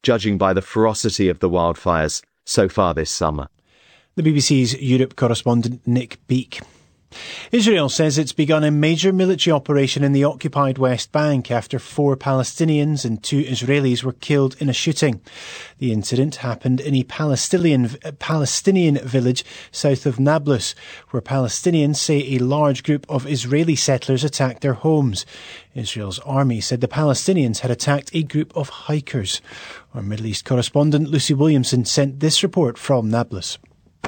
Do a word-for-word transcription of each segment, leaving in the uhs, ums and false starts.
judging by the ferocity of the wildfires so far this summer. The B B C's Europe correspondent Nick Beake. Israel says it's begun a major military operation in the occupied West Bank after four Palestinians and two Israelis were killed in a shooting. The incident happened in a Palestinian, Palestinian village south of Nablus, where Palestinians say a large group of Israeli settlers attacked their homes. Israel's army said the Palestinians had attacked a group of hikers. Our Middle East correspondent Lucy Williamson sent this report from Nablus.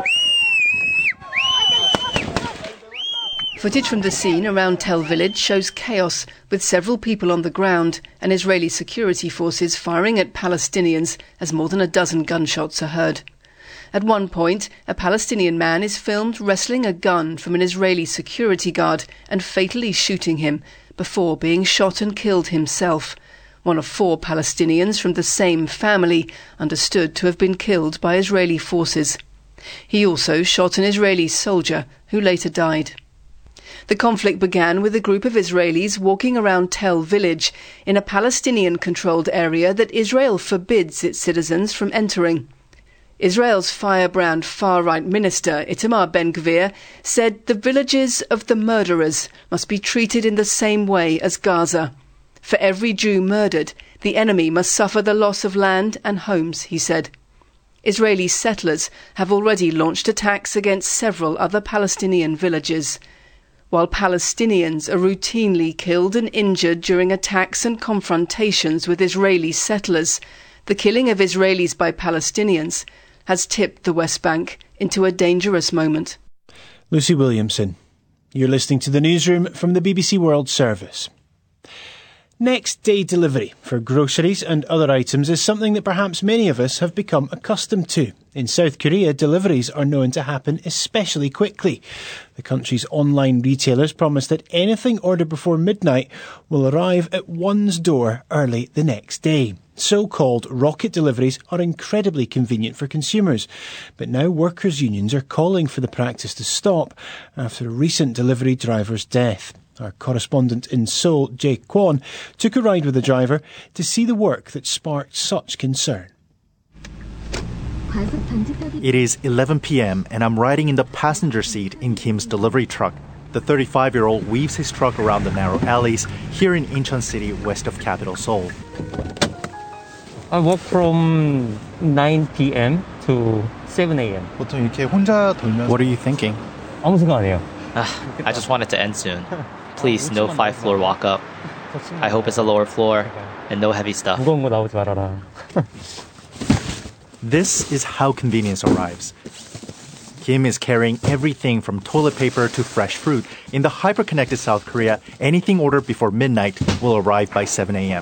Footage from the scene around Tel Village shows chaos, with several people on the ground and Israeli security forces firing at Palestinians as more than a dozen gunshots are heard. At one point, a Palestinian man is filmed wresting a gun from an Israeli security guard and fatally shooting him before being shot and killed himself. One of four Palestinians from the same family understood to have been killed by Israeli forces. He also shot an Israeli soldier who later died. The conflict began with a group of Israelis walking around Tel Village in a Palestinian-controlled area that Israel forbids its citizens from entering. Israel's firebrand far-right minister, Itamar Ben-Gvir, said the villages of the murderers must be treated in the same way as Gaza. For every Jew murdered, the enemy must suffer the loss of land and homes, he said. Israeli settlers have already launched attacks against several other Palestinian villages. While Palestinians are routinely killed and injured during attacks and confrontations with Israeli settlers, the killing of Israelis by Palestinians has tipped the West Bank into a dangerous moment. Lucy Williamson. You're listening to the newsroom from the B B C World Service. Next day delivery for groceries and other items is something that perhaps many of us have become accustomed to. In South Korea, deliveries are known to happen especially quickly. The country's online retailers promise that anything ordered before midnight will arrive at one's door early the next day. So-called rocket deliveries are incredibly convenient for consumers. But now workers' unions are calling for the practice to stop after a recent delivery driver's death. Our correspondent in Seoul, Jae Kwon, took a ride with the driver to see the work that sparked such concern. It is eleven p.m. and I'm riding in the passenger seat in Kim's delivery truck. The thirty-five-year-old weaves his truck around the narrow alleys here in Incheon City, west of capital Seoul. I work from nine p.m. to seven a.m. 보통 이렇게 혼자 돌면서 What are you thinking? 아무 생각 안 해요. I just want it to end soon. Please, no five-floor walk-up. I hope it's a lower floor and no heavy stuff. 무거운 거 나오지 말아라. This is how convenience arrives. Kim is carrying everything from toilet paper to fresh fruit. In the hyper-connected South Korea, anything ordered before midnight will arrive by seven a.m.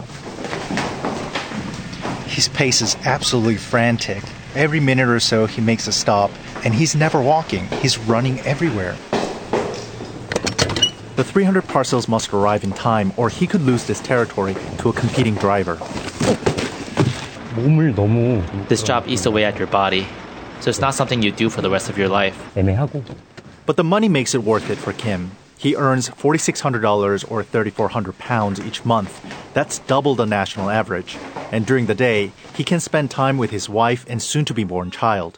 His pace is absolutely frantic. Every minute or so he makes a stop, and he's never walking. He's running everywhere. The three hundred parcels must arrive in time or he could lose this territory to a competing driver. 몸을 너무 This job eats away at your body, so it's not something you do for the rest of your life. 애매하고. But the money makes it worth it for Kim. He earns four thousand six hundred dollars or three thousand four hundred pounds each month. That's double the national average. And during the day, he can spend time with his wife and soon-to-be-born child.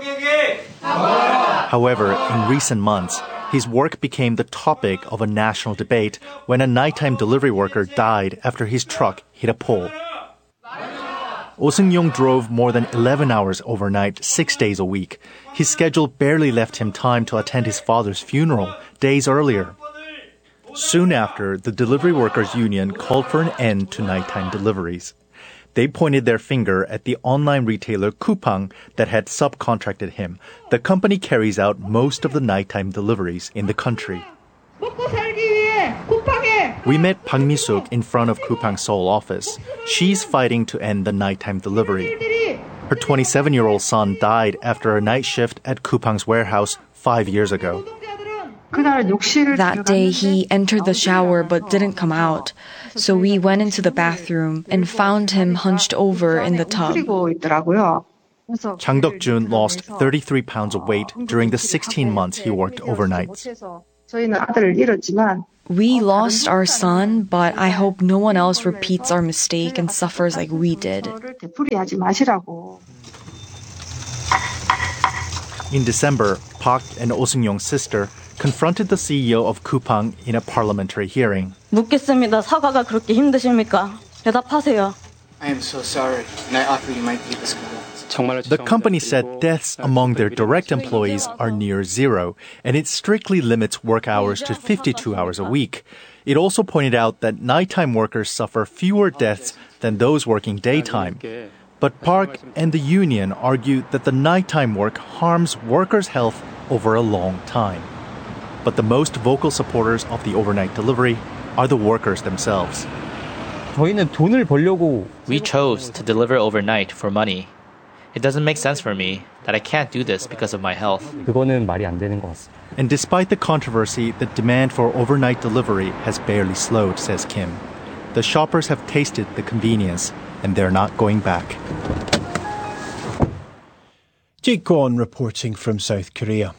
However, in recent months, his work became the topic of a national debate when a nighttime delivery worker died after his truck hit a pole. Oh Seung-yong drove more than eleven hours overnight, six days a week. His schedule barely left him time to attend his father's funeral days earlier. Soon after, the delivery workers' union called for an end to nighttime deliveries. They pointed their finger at the online retailer Coupang that had subcontracted him. The company carries out most of the nighttime deliveries in the country. We met Bang Mi-suk in front of Coupang's Seoul office. She's fighting to end the nighttime delivery. Her twenty-seven-year-old son died after a night shift at Coupang's warehouse five years ago. That day, he entered the shower but didn't come out. So we went into the bathroom and found him hunched over in the tub. Chang Dok-jun lost thirty-three pounds of weight during the sixteen months he worked overnight. We lost our son, but I hope no one else repeats our mistake and suffers like we did. In December, Park and Oh Seung-yong's sister confronted the C E O of Coupang in a parliamentary hearing. 묻겠습니다. 사과가 그렇게 힘드십니까? 대답하세요. I am so sorry, and I offer you my deepest condolences. The company said deaths among their direct employees are near zero, and it strictly limits work hours to fifty-two hours a week. It also pointed out that nighttime workers suffer fewer deaths than those working daytime. But Park and the union argue that the nighttime work harms workers' health over a long time. But the most vocal supporters of the overnight delivery are the workers themselves. 저희는 돈을 벌려고 We chose to deliver overnight for money. It doesn't make sense for me that I can't do this because of my health. 그거는 말이 안 되는 것 같습니다. And despite the controversy, the demand for overnight delivery has barely slowed, says Kim. The shoppers have tasted the convenience, and they're not going back. Jake Kwon reporting from South Korea.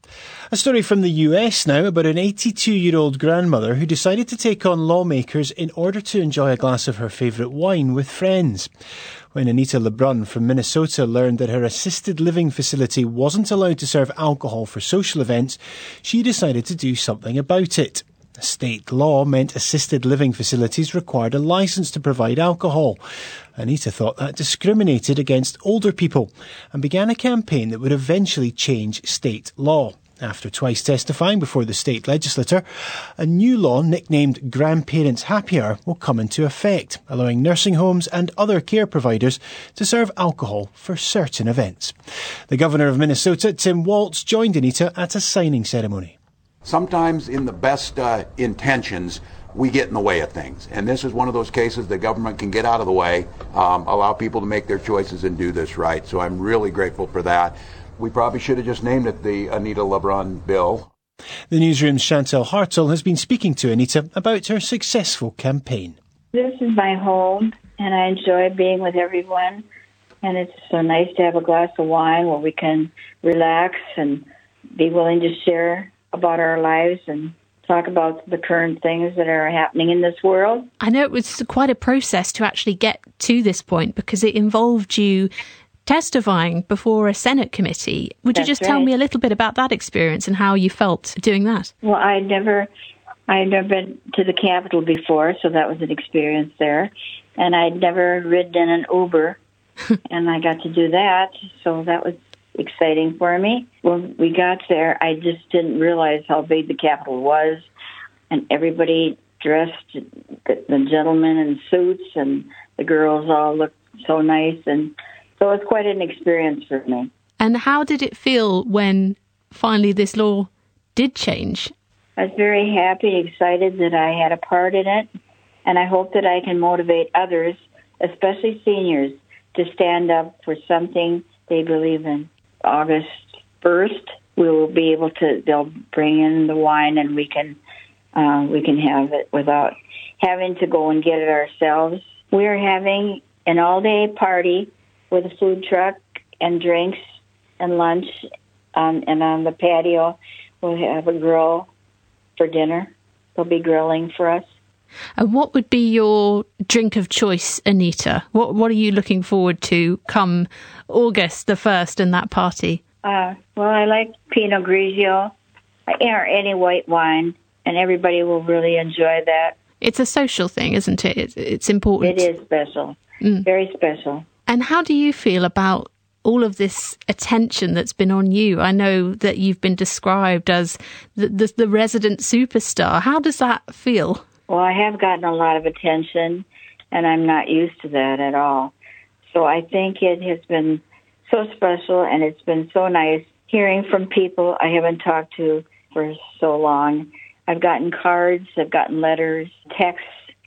A story from the U S now about an eighty-two-year-old grandmother who decided to take on lawmakers in order to enjoy a glass of her favourite wine with friends. When Anita Lebrun from Minnesota learned that her assisted living facility wasn't allowed to serve alcohol for social events, she decided to do something about it. State law meant assisted living facilities required a licence to provide alcohol. Anita thought that discriminated against older people and began a campaign that would eventually change state law. After twice testifying before the state legislature, a new law nicknamed Grandparents' Happy Hour will come into effect, allowing nursing homes and other care providers to serve alcohol for certain events. The Governor of Minnesota, Tim Walz, joined Anita at a signing ceremony. Sometimes in the best uh, intentions, we get in the way of things. And this is one of those cases the government can get out of the way, um, allow people to make their choices and do this right. So I'm really grateful for that. We probably should have just named it the Anita Lebrun Bill. The newsroom's Chantel Hartle has been speaking to Anita about her successful campaign. This is my home, and I enjoy being with everyone. And it's so nice to have a glass of wine where we can relax and be willing to share about our lives and talk about the current things that are happening in this world. I know it was quite a process to actually get to this point because it involved you testifying before a Senate committee. Would you That's just tell right. me a little bit about that experience and how you felt doing that? Well, I never, I'd never been to the Capitol before, so that was an experience there. And I'd never ridden in an Uber, and I got to do that, so that was exciting for me. When we got there, I just didn't realize how big the Capitol was, and everybody dressed, the, the gentlemen in suits, and the girls all looked so nice, and so it was quite an experience for me. And how did it feel when finally this law did change? I was very happy and excited that I had a part in it, and I hope that I can motivate others, especially seniors, to stand up for something they believe in. August first, we will be able to, they'll bring in the wine and we can, uh, we can have it without having to go and get it ourselves. We're having an all-day party with a food truck and drinks and lunch, um, and on the patio we'll have a grill for dinner. They'll be grilling for us. And what would be your drink of choice, Anita? What What are you looking forward to come August the first and that party? Uh, well, I like Pinot Grigio or any white wine, and everybody will really enjoy that. It's a social thing, isn't it? It's, it's important. It is special, mm. very special. And how do you feel about all of this attention that's been on you? I know that you've been described as the, the, the resident superstar. How does that feel? Well, I have gotten a lot of attention, and I'm not used to that at all. So I think it has been so special, and it's been so nice hearing from people I haven't talked to for so long. I've gotten cards, I've gotten letters, texts.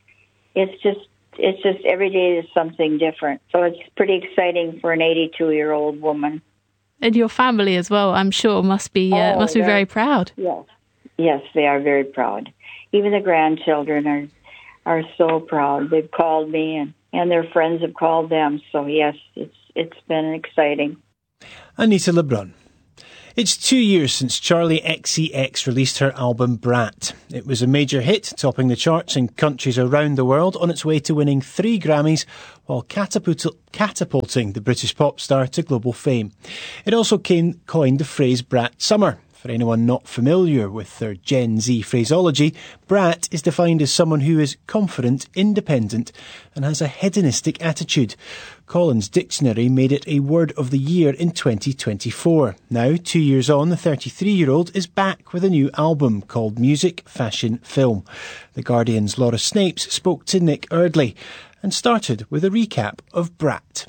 It's just It's just every day is something different. So it's pretty exciting for an eighty-two-year-old woman. And your family as well, I'm sure, must be uh, oh, must be very proud. Yes, yes, they are very proud. Even the grandchildren are are so proud. They've called me, and, and their friends have called them. So yes, it's it's been exciting. Anita Lebrun. It's two years since Charli X C X released her album Brat. It was a major hit, topping the charts in countries around the world, on its way to winning three Grammys while catapult- catapulting the British pop star to global fame. It also came, coined the phrase Brat Summer. For anyone not familiar with their Gen Z phraseology, brat is defined as someone who is confident, independent and has a hedonistic attitude. Collins Dictionary made it a word of the year in twenty twenty-four. Now, two years on, the thirty-three-year-old is back with a new album called Music, Fashion, Film. The Guardian's Laura Snapes spoke to Nick Eardley and started with a recap of Brat.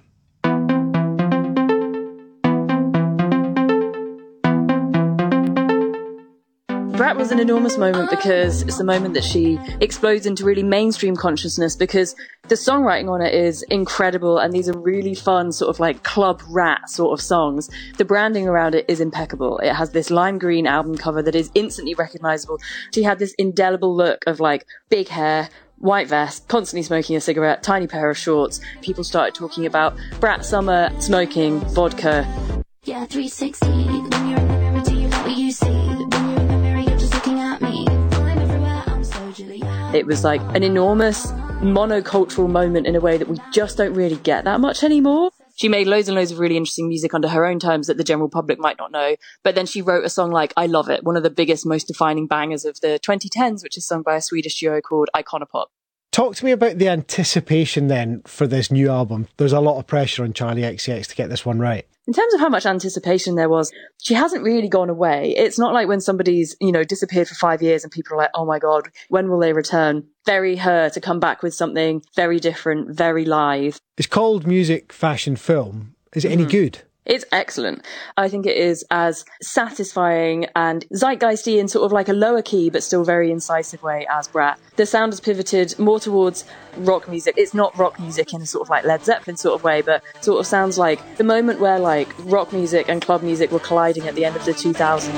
Brat was an enormous moment because it's the moment that she explodes into really mainstream consciousness, because the songwriting on it is incredible and these are really fun sort of like club rat sort of songs. The branding around it is impeccable. It has this lime green album cover that is instantly recognizable. She had this indelible look of like big hair, white vest, constantly smoking a cigarette, tiny pair of shorts. People started talking about Brat Summer, smoking, vodka. Yeah, three sixty, when you're in the mirror, do you know what you see? It was like an enormous monocultural moment in a way that we just don't really get that much anymore. She made loads and loads of really interesting music under her own terms that the general public might not know. But then she wrote a song like I Love It, one of the biggest, most defining bangers of the twenty tens, which is sung by a Swedish duo called Iconopop. Talk to me about the anticipation then for this new album. There's a lot of pressure on Charli X C X to get this one right. In terms of how much anticipation there was, she hasn't really gone away. It's not like when somebody's, you know, disappeared for five years and people are like, oh my God, when will they return? Very her to come back with something very different, very live. It's called Music, Fashion, Film. Is it any mm. good? It's excellent. I think it is as satisfying and zeitgeisty in sort of like a lower key, but still very incisive way as Brat. The sound has pivoted more towards rock music. It's not rock music in a sort of like Led Zeppelin sort of way, but sort of sounds like the moment where like rock music and club music were colliding at the end of the two thousands.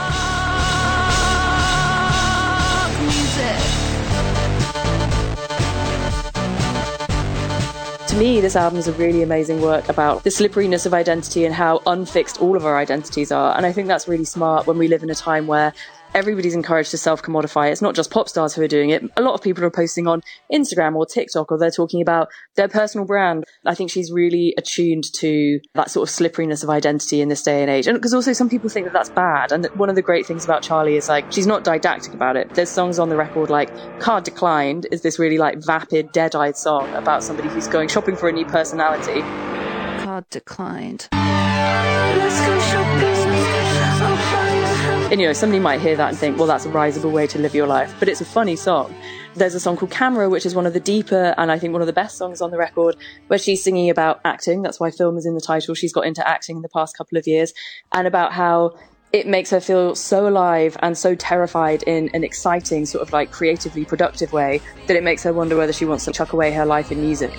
To me, this album is a really amazing work about the slipperiness of identity and how unfixed all of our identities are. And I think that's really smart when we live in a time where everybody's encouraged to self-commodify. It's not just pop stars who are doing it. A lot of people are posting on Instagram or TikTok, or they're talking about their personal brand. I think she's really attuned to that sort of slipperiness of identity in this day and age. And because also some people think that that's bad. And that one of the great things about Charli is like, she's not didactic about it. There's songs on the record like Card Declined is this really like vapid, dead-eyed song about somebody who's going shopping for a new personality. Card Declined. Let's go shopping. And, you know, somebody might hear that and think, well, that's a risible way to live your life. But it's a funny song. There's a song called Camera, which is one of the deeper and I think one of the best songs on the record, where she's singing about acting. That's why film is in the title. She's got into acting in the past couple of years, and about how it makes her feel so alive and so terrified in an exciting, sort of like creatively productive way, that it makes her wonder whether she wants to chuck away her life in music.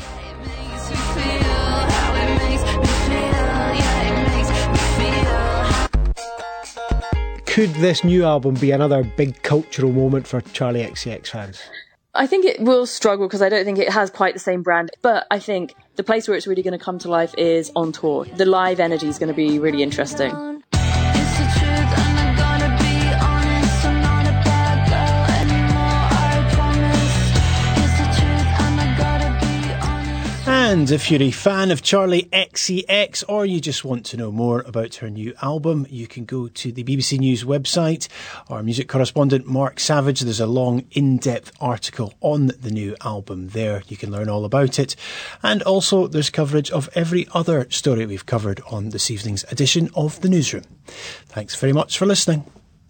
Could this new album be another big cultural moment for Charli X C X fans? I think it will struggle because I don't think it has quite the same brand. But I think the place where it's really going to come to life is on tour. The live energy is going to be really interesting. And if you're a fan of Charli X C X, or you just want to know more about her new album, you can go to the B B C News website. Our music correspondent Mark Savage, there's a long in-depth article on the new album there. You can learn all about it. And also there's coverage of every other story we've covered on this evening's edition of The Newsroom. Thanks very much for listening.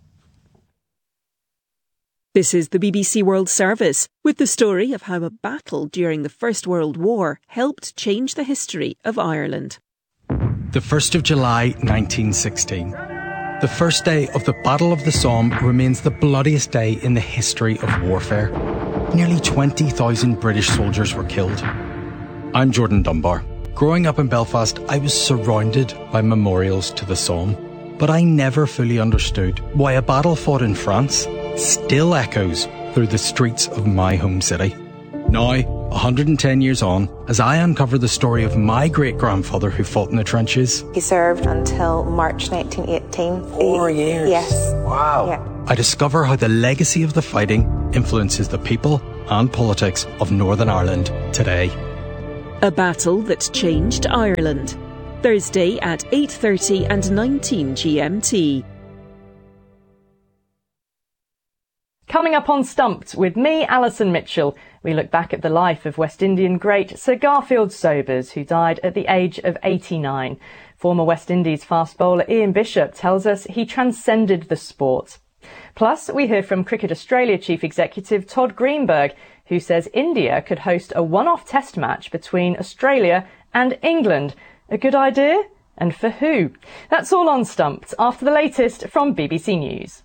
This is the B B C World Service, with the story of how a battle during the First World War helped change the history of Ireland. The first of July nineteen sixteen. The first day of the Battle of the Somme remains the bloodiest day in the history of warfare. Nearly twenty thousand British soldiers were killed. I'm Jordan Dunbar. Growing up in Belfast, I was surrounded by memorials to the Somme, but I never fully understood why a battle fought in France still echoes through the streets of my home city. Now, one hundred ten years on, as I uncover the story of my great-grandfather who fought in the trenches. He served until March nineteen eighteen. Four years? Yes. Wow. Yeah. I discover how the legacy of the fighting influences the people and politics of Northern Ireland today. A battle that changed Ireland. Thursday at eight thirty and nineteen G M T. Coming up on Stumped with me, Alison Mitchell, we look back at the life of West Indian great Sir Garfield Sobers, who died at the age of eighty-nine. Former West Indies fast bowler Ian Bishop tells us he transcended the sport. Plus, we hear from Cricket Australia Chief Executive Todd Greenberg, who says India could host a one-off test match between Australia and England. A good idea? And for who? That's all on Stumped after the latest from B B C News.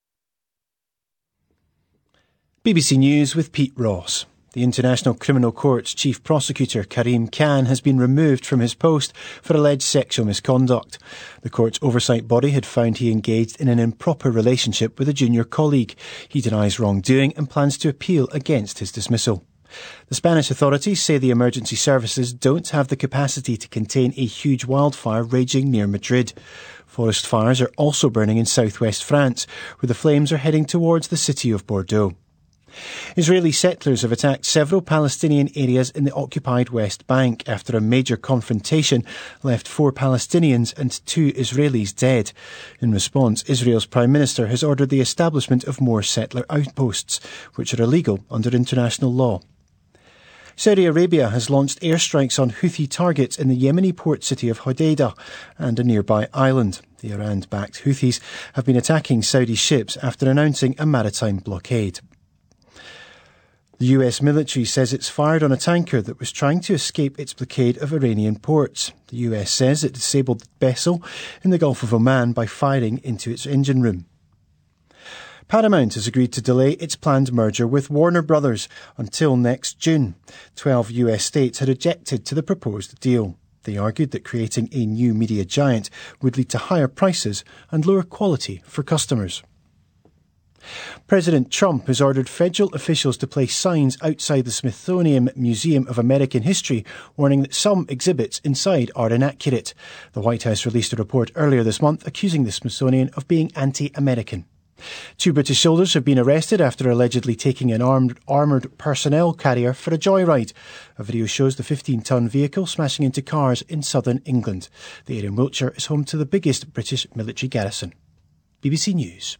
B B C News with Pete Ross. The International Criminal Court's Chief Prosecutor Karim Khan has been removed from his post for alleged sexual misconduct. The court's oversight body had found he engaged in an improper relationship with a junior colleague. He denies wrongdoing and plans to appeal against his dismissal. The Spanish authorities say the emergency services don't have the capacity to contain a huge wildfire raging near Madrid. Forest fires are also burning in southwest France, where the flames are heading towards the city of Bordeaux. Israeli settlers have attacked several Palestinian areas in the occupied West Bank after a major confrontation left four Palestinians and two Israelis dead. In response, Israel's Prime Minister has ordered the establishment of more settler outposts, which are illegal under international law. Saudi Arabia has launched airstrikes on Houthi targets in the Yemeni port city of Hodeidah and a nearby island. The Iran-backed Houthis have been attacking Saudi ships after announcing a maritime blockade. The U S military says it's fired on a tanker that was trying to escape its blockade of Iranian ports. The U S says it disabled the vessel in the Gulf of Oman by firing into its engine room. Paramount has agreed to delay its planned merger with Warner Brothers until next June. Twelve U S states had objected to the proposed deal. They argued that creating a new media giant would lead to higher prices and lower quality for customers. President Trump has ordered federal officials to place signs outside the Smithsonian Museum of American History warning that some exhibits inside are inaccurate. The White House released a report earlier this month accusing the Smithsonian of being anti-American. Two British soldiers have been arrested after allegedly taking an armed, armoured personnel carrier for a joyride. A video shows the fifteen-ton vehicle smashing into cars in southern England. The area in Wiltshire is home to the biggest British military garrison. B B C News.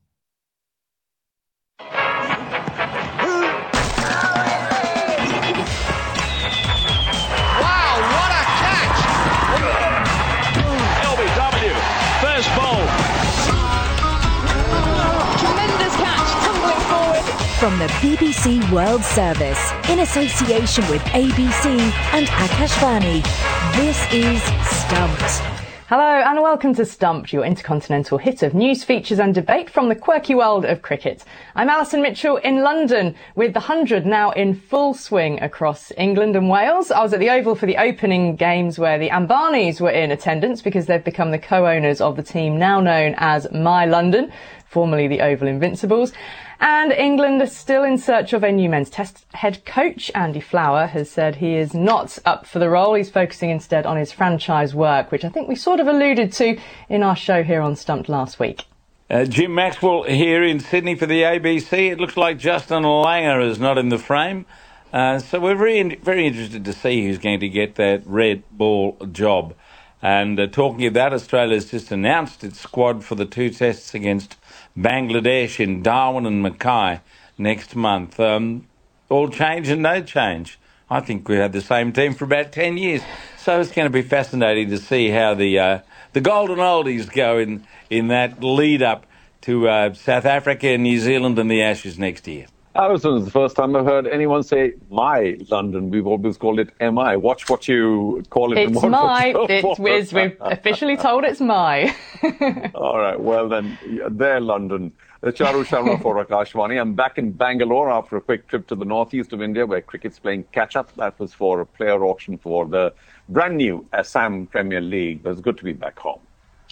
From the B B C World Service, in association with A B C and Akashvani, this is Stumped. Hello and welcome to Stumped, your intercontinental hit of news, features and debate from the quirky world of cricket. I'm Alison Mitchell in London, with the hundred now in full swing across England and Wales. I was at the Oval for the opening games where the Ambanis were in attendance because they've become the co-owners of the team now known as My London, formerly the Oval Invincibles. And England is still in search of a new men's test head coach. Andy Flower has said he is not up for the role. He's focusing instead on his franchise work, which I think we sort of alluded to in our show here on Stumped last week. Uh, Jim Maxwell here in Sydney for the A B C. It looks like Justin Langer is not in the frame. Uh, so we're very, very interested to see who's going to get that red ball job. And uh, talking of that, Australia's just announced its squad for the two tests against Bangladesh in Darwin and Mackay next month. Um, all change and no change. I think we had the same team for about ten years. So it's going to be fascinating to see how the uh, the golden oldies go in, in that lead up to uh, South Africa and New Zealand and the Ashes next year. Alison, it's the first time I've heard anyone say my London. We've always called it M I. Watch what you call it. It's my. It's, it's, we've officially told it's my. All right. Well, then, their London. Charu Sharma for Akashvani. I'm back in Bangalore after a quick trip to the northeast of India where cricket's playing catch-up. That was for a player auction for the brand new Assam Premier League. But it's good to be back home.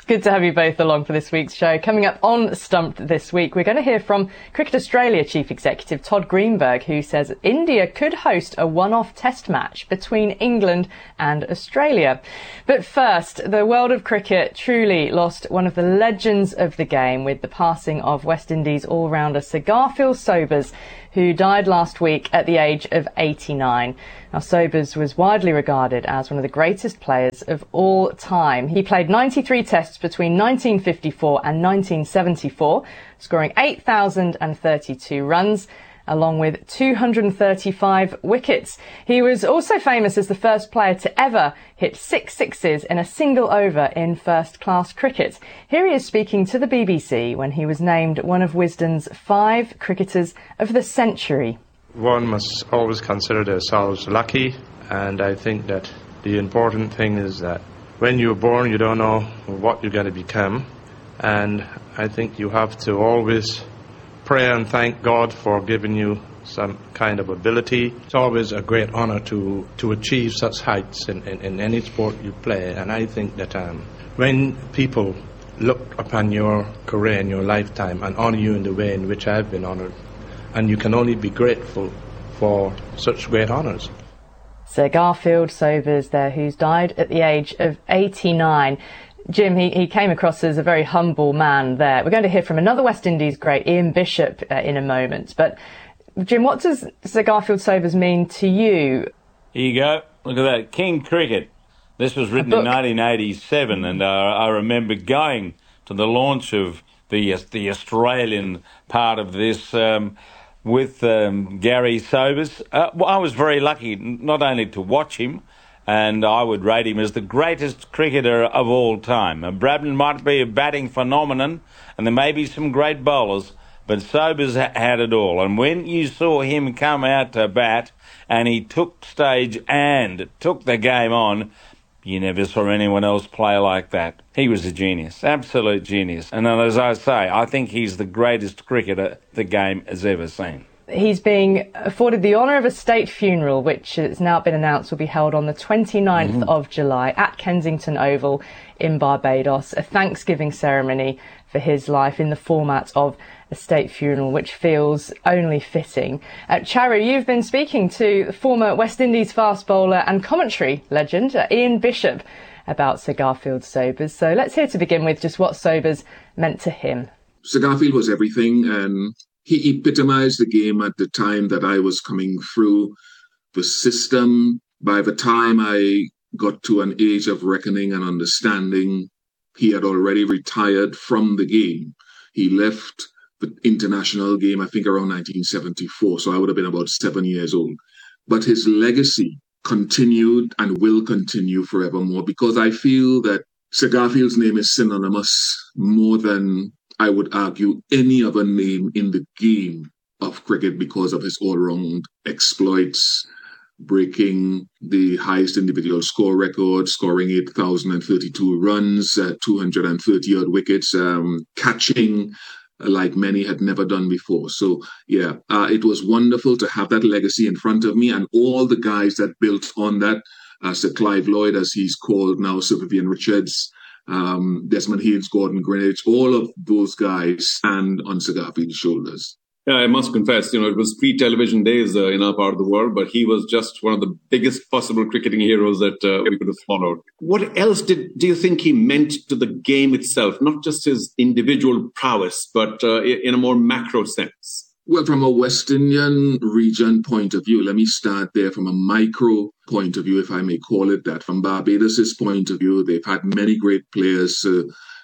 Good to have you both along for this week's show. Coming up on Stumped this week, we're going to hear from Cricket Australia Chief Executive Todd Greenberg, who says India could host a one-off test match between England and Australia. But first, the world of cricket truly lost one of the legends of the game with the passing of West Indies all-rounder Sir Garfield Sobers, who died last week at the age of eighty-nine. Now, Sobers was widely regarded as one of the greatest players of all time. He played ninety-three tests between nineteen fifty-four and nineteen seventy-four, scoring eight thousand thirty-two runs, along with two hundred thirty-five wickets. He was also famous as the first player to ever hit six sixes in a single over in first-class cricket. Here he is speaking to the B B C when he was named one of Wisden's five cricketers of the century. One must always consider themselves lucky, and I think that the important thing is that when you're born, you don't know what you're going to become, and I think you have to always pray and thank God for giving you some kind of ability. It's always a great honor to, to achieve such heights in, in, in any sport you play, and I think that um, when people look upon your career and your lifetime and honor you in the way in which I've been honored, and you can only be grateful for such great honors. Sir Garfield Sobers there, who's died at the age of eighty-nine. Jim, he, he came across as a very humble man there. We're going to hear from another West Indies great, Ian Bishop, uh, in a moment. But, Jim, what does Sir Garfield Sobers mean to you? Here you go. Look at that. King Cricket. This was written in nineteen eighty-seven, and uh, I remember going to the launch of the, uh, the Australian part of this um, with um, Gary Sobers. Uh, well, I was very lucky not only to watch him, and I would rate him as the greatest cricketer of all time. And Bradman might be a batting phenomenon, and there may be some great bowlers, but Sobers ha- had it all. And when you saw him come out to bat, and he took stage and took the game on, you never saw anyone else play like that. He was a genius, absolute genius. And as I say, I think he's the greatest cricketer the game has ever seen. He's being afforded the honour of a state funeral, which has now been announced will be held on the twenty-ninth mm-hmm. of July at Kensington Oval in Barbados, a Thanksgiving ceremony for his life in the format of a state funeral, which feels only fitting. Uh, Charu, you've been speaking to former West Indies fast bowler and commentary legend uh, Ian Bishop about Sir Garfield Sobers. So let's hear to begin with just what Sobers meant to him. Sir Garfield was everything, and he epitomised the game at the time that I was coming through the system. By the time I got to an age of reckoning and understanding, he had already retired from the game. He left the international game, I think, around nineteen seventy-four, so I would have been about seven years old. But his legacy continued and will continue forevermore, because I feel that Sir Garfield's name is synonymous more than, I would argue, any other name in the game of cricket because of his all-round exploits, breaking the highest individual score record, scoring eight thousand thirty-two runs, uh, two hundred thirty odd wickets, um, catching uh, like many had never done before. So, yeah, uh, it was wonderful to have that legacy in front of me, and all the guys that built on that, uh, Sir Clive Lloyd, as he's called now, Sir Vivian Richards, Um, Desmond Haynes, Gordon Greenidge, all of those guys stand on Sir Garfield's shoulders. Yeah, I must confess, you know, it was pre-television days uh, in our part of the world, but he was just one of the biggest possible cricketing heroes that uh, we could have followed. What else did do you think he meant to the game itself? Not just his individual prowess, but uh, in a more macro sense. Well, from a West Indian region point of view, let me start there from a micro point of view, if I may call it that. From Barbados' point of view, they've had many great players. Uh,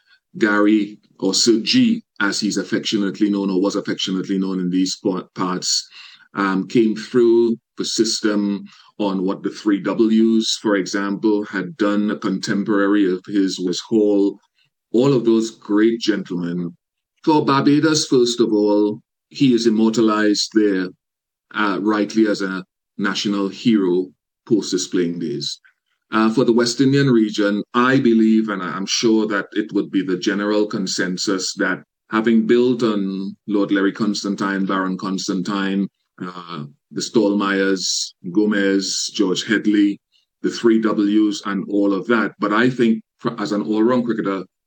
Gary, or Sir G, as he's affectionately known, or was affectionately known in these parts, um, came through the system on what the three W's, for example, had done. A contemporary of his was Hall. All of those great gentlemen. For Barbados, first of all, he is immortalized there, uh, rightly as a national hero post his playing days. Uh, for the West Indian region, I believe, and I'm sure that it would be the general consensus, that having built on Lord Larry Constantine, Baron Constantine, uh, the Stallmeyers, Gomez, George Headley, the three W's and all of that. But I think for, as an all-round cricketer,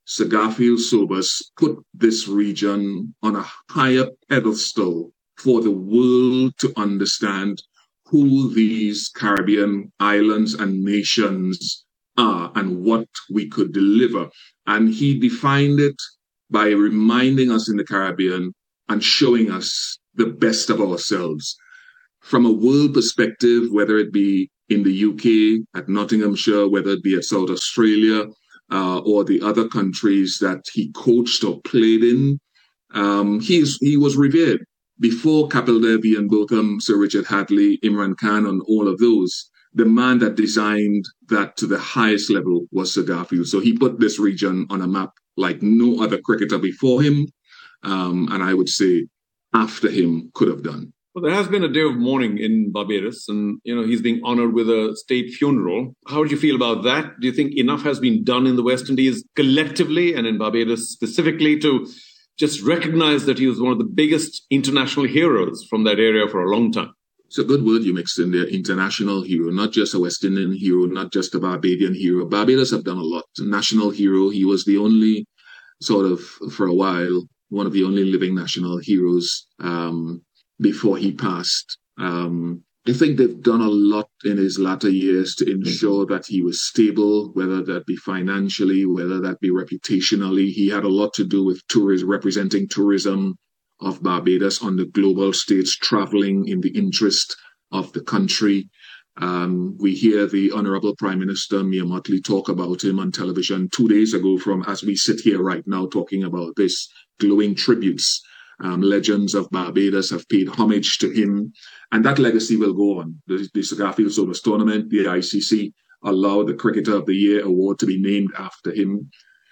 Sir Garfield Sobers put this region on a higher pedestal for the world to understand who these Caribbean islands and nations are and what we could deliver. And he defined it by reminding us in the Caribbean and showing us the best of ourselves. From a world perspective, whether it be in the U K, at Nottinghamshire, whether it be at South Australia, uh, or the other countries that he coached or played in, um, he's, he was revered. Before Kapil Dev, Ian Botham, Sir Richard Hadley, Imran Khan, and all of those, the man that designed that to the highest level was Sir Garfield. So he put this region on a map like no other cricketer before him, um, and I would say after him could have done. Well, there has been a day of mourning in Barbados, and you know he's being honoured with a state funeral. How do you feel about that? Do you think enough has been done in the West Indies collectively and in Barbados specifically to just recognise that he was one of the biggest international heroes from that area for a long time? It's a good word you mixed in there, international hero, not just a West Indian hero, not just a Barbadian hero. Barbados have done a lot. National hero, he was the only sort of, for a while, one of the only living national heroes um, before he passed. Um, I think they've done a lot in his latter years to ensure that he was stable, whether that be financially, whether that be reputationally. He had a lot to do with tourism, representing tourism of Barbados on the global stage, traveling in the interest of the country. Um, we hear the Honorable Prime Minister, Mia Mottley, talk about him on television two days ago from, as we sit here right now talking about this, glowing tributes. Um, legends of Barbados have paid homage to him, and that legacy will go on. The, the Sir Garfield Sobers tournament, the I C C allowed the Cricketer of the Year award to be named after him.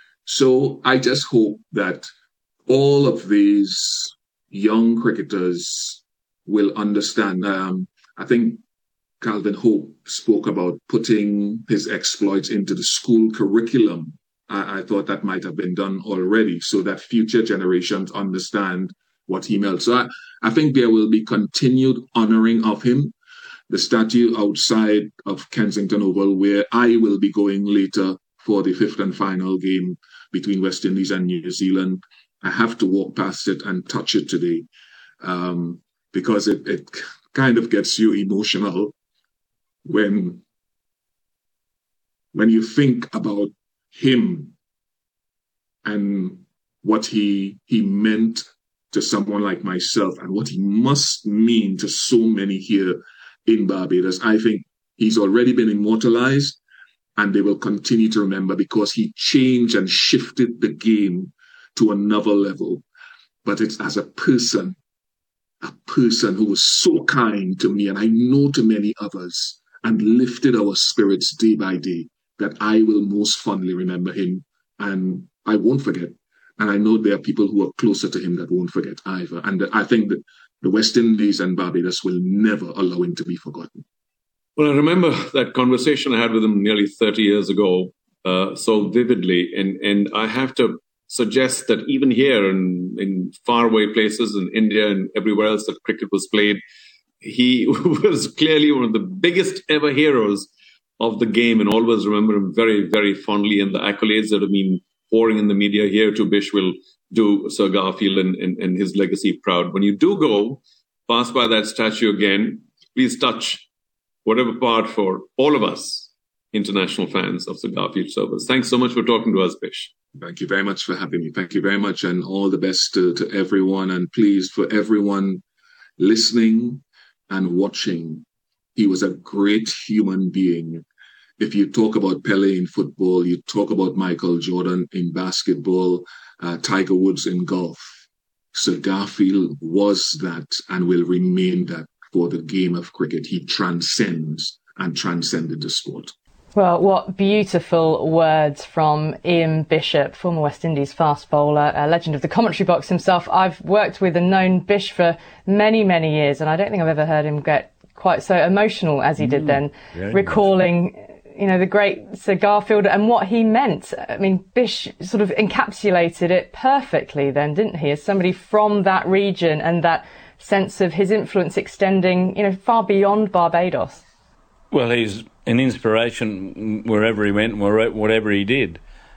So I just hope that all of these young cricketers will understand. Um, I think Calvin Hope spoke about putting his exploits into the school curriculum. I, I thought that might have been done already so that future generations understand what he meant. So I, I think there will be continued honouring of him. The statue outside of Kensington Oval, where I will be going later for the fifth and final game between West Indies and New Zealand, I have to walk past it and touch it today um, because it, it kind of gets you emotional when, when you think about him and what he he meant to someone like myself and what he must mean to so many here in Barbados. I think he's already been immortalized and they will continue to remember because he changed and shifted the game to another level. But it's as a person, a person who was so kind to me and I know to many others and lifted our spirits day by day that I will most fondly remember him and I won't forget. And I know there are people who are closer to him that won't forget either. And I think that the West Indies and Barbados will never allow him to be forgotten. Well, I remember that conversation I had with him nearly thirty years ago uh, so vividly. And, and I have to suggest that even here in, in faraway places in India and everywhere else that cricket was played, he was clearly one of the biggest ever heroes of the game and always remember him very, very fondly. And the accolades that have been pouring in the media here to Bish will do Sir Garfield and, and, and his legacy proud. When you do go, pass by that statue again, please touch whatever part for all of us, international fans of Sir Garfield Sobers. Thanks so much for talking to us, Bish. Thank you very much for having me. Thank you very much and all the best to, to everyone. And please, for everyone listening and watching, he was a great human being. If you talk about Pele in football, you talk about Michael Jordan in basketball, uh, Tiger Woods in golf. Sir Garfield was that and will remain that for the game of cricket. He transcends and transcended the sport. Well, what beautiful words from Ian Bishop, former West Indies fast bowler, a legend of the commentary box himself. I've worked with and known Bish for many, many years, and I don't think I've ever heard him get quite so emotional as he did then, recalling, you know, the great Sir Garfield and what he meant. I mean, Bish sort of encapsulated it perfectly then, didn't he, as somebody from that region and that sense of his influence extending, you know, far beyond Barbados. Well, he's an inspiration wherever he went, whatever he did.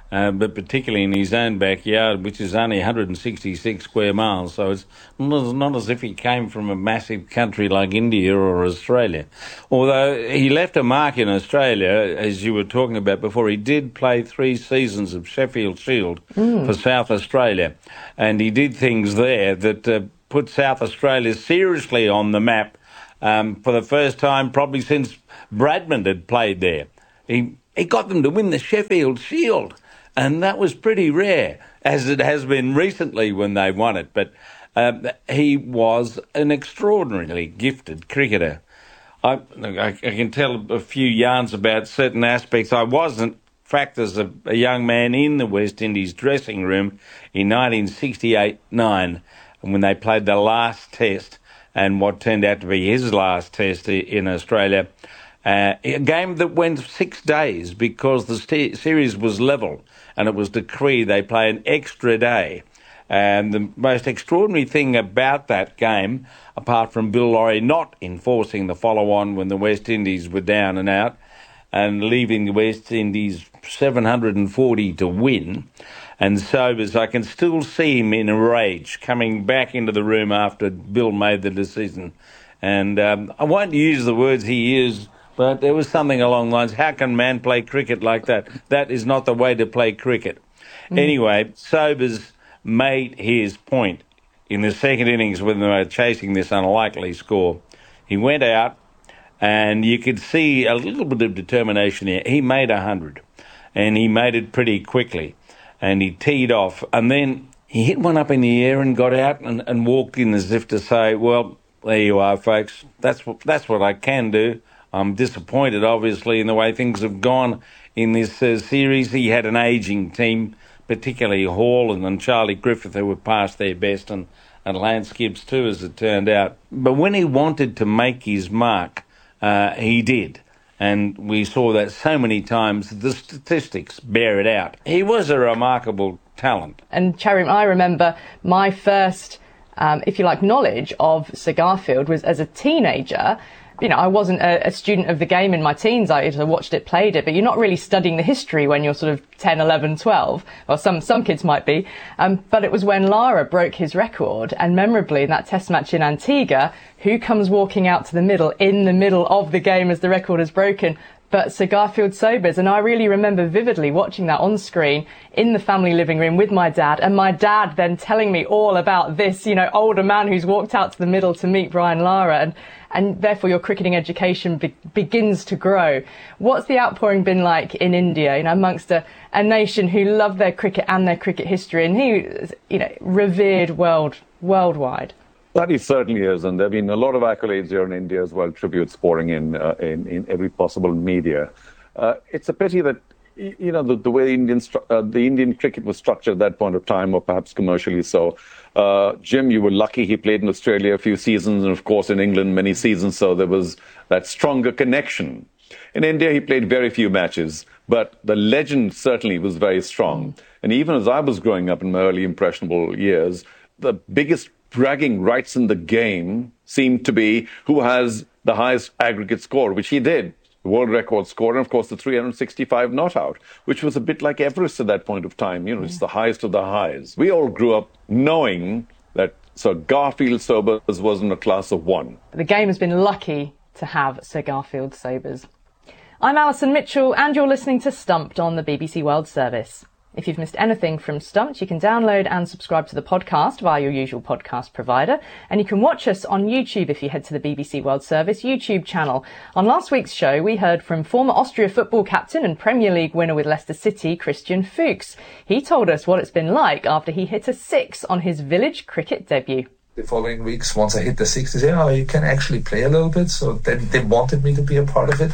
uh, but particularly in his own backyard, which is only one hundred sixty-six square miles. So it's not, not as if he came from a massive country like India or Australia. Although he left a mark in Australia, as you were talking about before, he did play three seasons of Sheffield Shield mm. for South Australia. And he did things there that uh, put South Australia seriously on the map um, for the first time probably since Bradman had played there. He, he got them to win the Sheffield Shield. And that was pretty rare, as it has been recently when they won it. But um, he was an extraordinarily gifted cricketer. I, I, I can tell a few yarns about certain aspects. I wasn't, in fact, as a, a young man in the West Indies dressing room in nineteen sixty-eight nine, when they played the last test and what turned out to be his last test in Australia. Uh, a game that went six days because the st- series was level and it was decreed they play an extra day. And the most extraordinary thing about that game, apart from Bill Lawry not enforcing the follow-on when the West Indies were down and out and leaving the West Indies seven hundred forty to win, and Sobers, I can still see him in a rage coming back into the room after Bill made the decision. And um, I won't use the words he used, but there was something along the lines, how can man play cricket like that? That is not the way to play cricket. Mm. Anyway, Sobers made his point in the second innings when they were chasing this unlikely score. He went out and you could see a little bit of determination here. He made one hundred and he made it pretty quickly and he teed off and then he hit one up in the air and got out and, and walked in as if to say, well, there you are, folks. That's what, that's what I can do. I'm disappointed, obviously, in the way things have gone in this uh, series. He had an ageing team, particularly Hall and, and Charlie Griffith, who were past their best, and, and Lance Gibbs too, as it turned out. But when he wanted to make his mark, uh, he did. And we saw that so many times. The statistics bear it out. He was a remarkable talent. And Charim, I remember my first, um, if you like, knowledge of Sir Garfield was as a teenager. You know, I wasn't a, a student of the game in my teens. I watched it, played it, but you're not really studying the history when you're sort of ten, eleven, twelve. Well, some, some kids might be. Um, but it was when Lara broke his record, and memorably in that test match in Antigua, who comes walking out to the middle, in the middle of the game as the record is broken? But Sir Garfield Sobers. And I really remember vividly watching that on screen in the family living room with my dad, and my dad then telling me all about this, you know, older man who's walked out to the middle to meet Brian Lara. And, and therefore your cricketing education be- begins to grow. What's the outpouring been like in India, you know, amongst a, a nation who love their cricket and their cricket history and who, you know, revered world worldwide? That he certainly is, and there have been a lot of accolades here in India as well, tributes pouring in uh, in, in every possible media. Uh, it's a pity that, you know, the, the way Indian stru- uh, the Indian cricket was structured at that point of time, or perhaps commercially so. Uh, Jim, you were lucky he played in Australia a few seasons, and of course in England many seasons, so there was that stronger connection. In India, he played very few matches, but the legend certainly was very strong. And even as I was growing up in my early impressionable years, the biggest bragging rights in the game seemed to be who has the highest aggregate score, which he did. The world record score, and of course the three hundred sixty-five not out, which was a bit like Everest at that point of time. You know, it's the highest of the highs. We all grew up knowing that Sir Garfield Sobers was in a class of one. The game has been lucky to have Sir Garfield Sobers. I'm Alison Mitchell, and you're listening to Stumped on the B B C World Service. If you've missed anything from Stumped, you can download and subscribe to the podcast via your usual podcast provider. And you can watch us on YouTube if you head to the B B C World Service YouTube channel. On last week's show, we heard from former Austria football captain and Premier League winner with Leicester City, Christian Fuchs. He told us what it's been like after he hit a six on his village cricket debut. The following weeks, once I hit the six, they said, oh, you can actually play a little bit. So then they wanted me to be a part of it.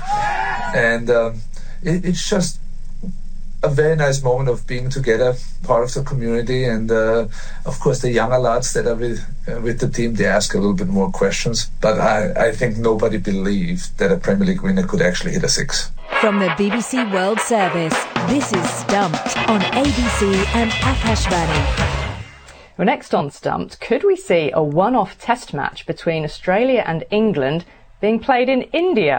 And um, it, it's just a very nice moment of being together, part of the community, and uh, of course the younger lads that are with uh, with the team, they ask a little bit more questions. But I, I think nobody believed that a Premier League winner could actually hit a six. From the B B C World Service, this is Stumped on A B C and Akashvani. Well, next on Stumped, could we see a one-off test match between Australia and England being played in India?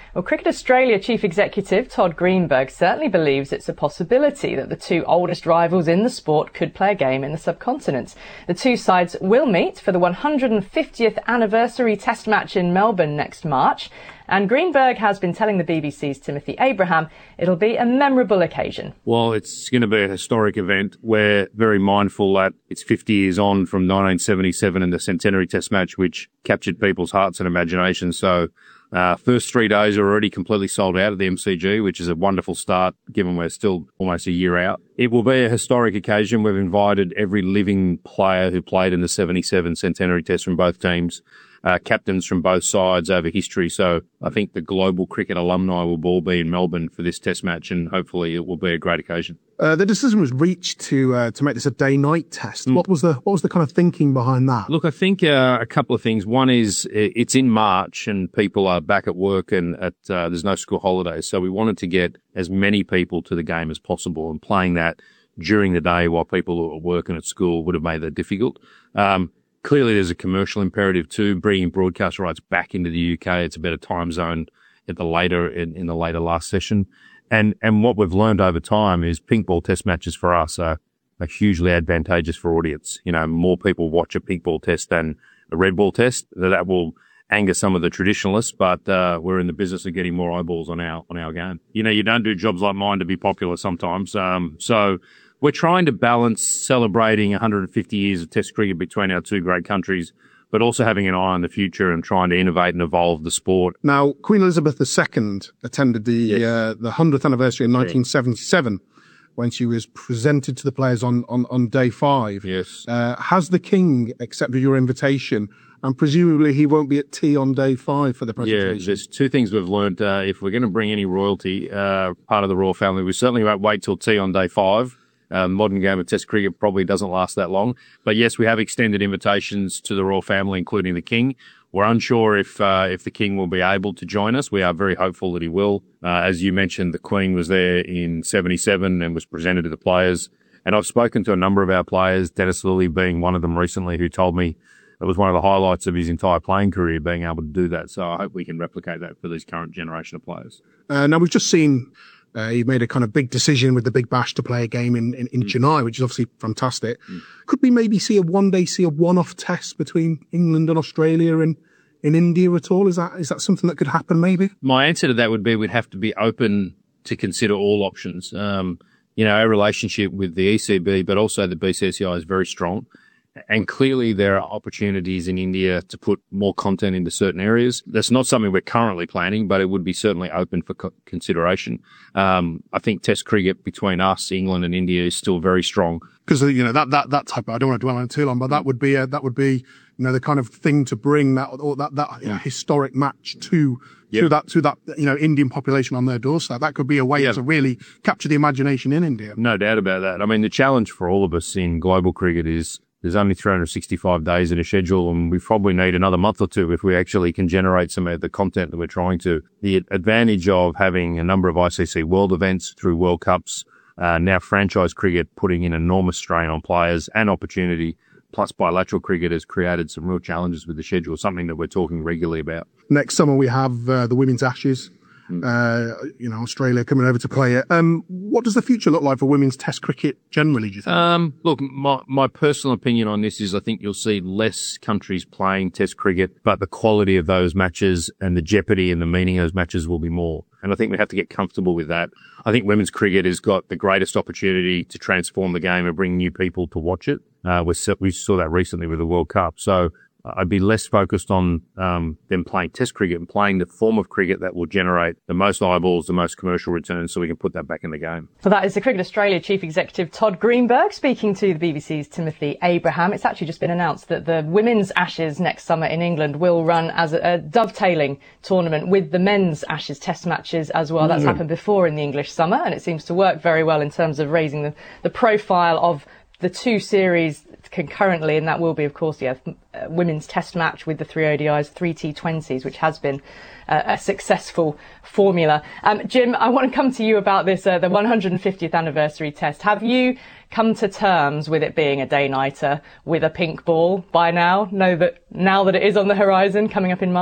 Well, Cricket Australia Chief Executive Todd Greenberg certainly believes it's a possibility that the two oldest rivals in the sport could play a game in the subcontinent. The two sides will meet for the one hundred fiftieth anniversary Test match in Melbourne next March. And Greenberg has been telling the B B C's Timothy Abraham it'll be a memorable occasion. Well, it's going to be a historic event. We're very mindful that it's fifty years on from nineteen seventy-seven and the centenary Test match, which captured people's hearts and imaginations. So uh, first three days are already completely sold out at the M C G, which is a wonderful start given we're still almost a year out. It will be a historic occasion. We've invited every living player who played in the seventy-seven centenary Test from both teams. Uh, captains from both sides over history. So I think the global cricket alumni will all be in Melbourne for this Test match, and hopefully it will be a great occasion. Uh, the decision was reached to uh, to make this a day-night test. Mm. What was the what was the kind of thinking behind that? Look, I think uh, a couple of things. One is it's in March and people are back at work and at uh, there's no school holidays, so we wanted to get as many people to the game as possible, and playing that during the day while people are working at school would have made that difficult. Um, Clearly, there's a commercial imperative too, bringing broadcast rights back into the U K. It's a better time zone at the later in, in the later last session, and and what we've learned over time is pink ball Test matches for us are, are hugely advantageous for audience. You know, more people watch a pink ball Test than a red ball Test. That will anger some of the traditionalists, but uh, we're in the business of getting more eyeballs on our on our game. You know, you don't do jobs like mine to be popular sometimes. Um, so. We're trying to balance celebrating one hundred fifty years of Test cricket between our two great countries, but also having an eye on the future and trying to innovate and evolve the sport. Now, Queen Elizabeth the Second attended the yes. uh, the one hundredth anniversary in nineteen seventy-seven when she was presented to the players on, on, on day five. Yes. Uh, has the King accepted your invitation? And presumably he won't be at tea on day five for the presentation. Yeah, there's two things we've learned. Uh, if we're going to bring any royalty, uh, part of the royal family, we certainly won't wait till tea on day five. Uh, modern game of Test cricket probably doesn't last that long. But yes, we have extended invitations to the royal family, including the King. We're unsure if uh, if the King will be able to join us. We are very hopeful that he will. Uh, as you mentioned, the Queen was there in seventy-seven and was presented to the players. And I've spoken to a number of our players, Dennis Lilly being one of them recently, who told me it was one of the highlights of his entire playing career, being able to do that. So I hope we can replicate that for this current generation of players. Uh, now, we've just seen... Uh, he made a kind of big decision with the Big Bash to play a game in, in, in mm. Chennai, which is obviously fantastic. Mm. Could we maybe see a one day, see a one-off test between England and Australia and in India at all? Is that is that something that could happen maybe? My answer to that would be we'd have to be open to consider all options. Um, you know, our relationship with the E C B, but also the B C C I is very strong. And clearly there are opportunities in India to put more content into certain areas. That's not something we're currently planning, but it would be certainly open for co- consideration. Um, I think Test cricket between us, England and India is still very strong. Because, you know, that, that, that type of, I don't want to dwell on it too long, but that would be, a, that would be, you know, the kind of thing to bring that, or that, that you know, historic match to, yep. to that, to that, you know, Indian population on their doorstep. That could be a way yep. to really capture the imagination in India. No doubt about that. I mean, the challenge for all of us in global cricket is, there's only three hundred sixty-five days in a schedule, and we probably need another month or two if we actually can generate some of the content that we're trying to. The advantage of having a number of I C C World events through World Cups, uh, now franchise cricket putting in enormous strain on players and opportunity, plus bilateral cricket has created some real challenges with the schedule, something that we're talking regularly about. Next summer we have uh, the Women's Ashes. Uh, you know, Australia coming over to play it. Um, what does the future look like for women's Test cricket generally, do you think? Um, look, my, my personal opinion on this is I think you'll see less countries playing Test cricket, but the quality of those matches and the jeopardy and the meaning of those matches will be more. And I think we have to get comfortable with that. I think women's cricket has got the greatest opportunity to transform the game and bring new people to watch it. Uh, we saw, we saw that recently with the World Cup. So I'd be less focused on um, them playing Test cricket and playing the form of cricket that will generate the most eyeballs, the most commercial returns, so we can put that back in the game. Well, that is the Cricket Australia Chief Executive Todd Greenberg speaking to the B B C's Timothy Abraham. It's actually just been announced that the Women's Ashes next summer in England will run as a, a dovetailing tournament with the Men's Ashes Test matches as well. That's mm. happened before in the English summer, and it seems to work very well in terms of raising the, the profile of the two series concurrently, and that will be, of course, yeah, a women's Test match with the three O D Is, three T twenties, which has been uh, a successful formula. Um, Jim, I want to come to you about this, uh, the one hundred fiftieth anniversary Test. Have you come to terms with it being a day-nighter with a pink ball by now? Know that now that it is on the horizon, coming up in March?